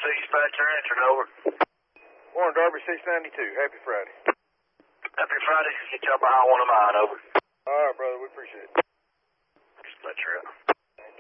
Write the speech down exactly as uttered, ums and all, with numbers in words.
Dispatcher answering, over. Warren Darby, six ninety-two. Happy Friday. Happy Friday. Get y'all behind one of mine, over.